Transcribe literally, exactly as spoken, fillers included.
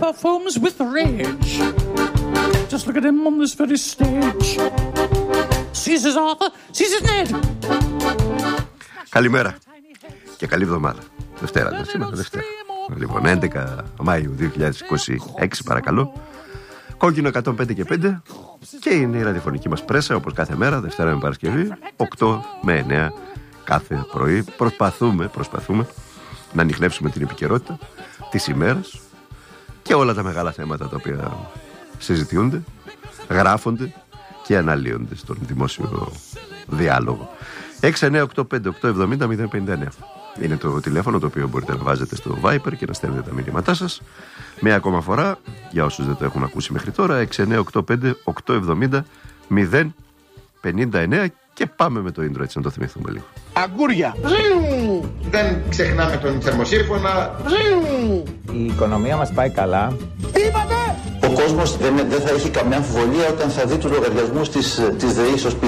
foams with rage. Just look at him on this very stage. Caesar's Arthur, Caesar's Ned. Καλημέρα και καλή εβδομάδα. Δευτέρα, ναι, σήμερα Δευτέρα. Λοιπόν, έντεκα Μαΐου δύο χιλιάδες είκοσι έξι, παρακαλώ. Κόκκινο εκατόν πέντε και πέντε. Και είναι η ραδιοφωνική μας πρέσα, όπως κάθε μέρα, Δευτέρα με Παρασκευή, οκτώ με εννέα κάθε πρωί. Προσπαθούμε, προσπαθούμε να ανιχνεύσουμε την επικαιρότητα της ημέρας και όλα τα μεγάλα θέματα τα οποία συζητιούνται, γράφονται και αναλύονται στον δημόσιο διάλογο. έξι εννιά οκτώ πέντε οκτώ εβδομήντα μηδέν πενήντα εννέα είναι το τηλέφωνο το οποίο μπορείτε να βάζετε στο Viber και να στέλνετε τα μηνύματά σας. Μία ακόμα φορά, για όσους δεν το έχουν ακούσει μέχρι τώρα, έξι εννιά οκτώ πέντε οκτώ εβδομήντα μηδέν πενήντα εννέα. Και πάμε με το intro, έτσι να το θυμηθούμε λίγο. Αγκούρια. Δεν ξεχνάμε τον θερμοσύμφωνα. Η οικονομία μας πάει καλά. Τι είπατε? Ο κόσμος δεν, δεν θα έχει καμιά αμφιβολία όταν θα δει τους λογαριασμούς της, της ΔΕΗ στο σπίτι.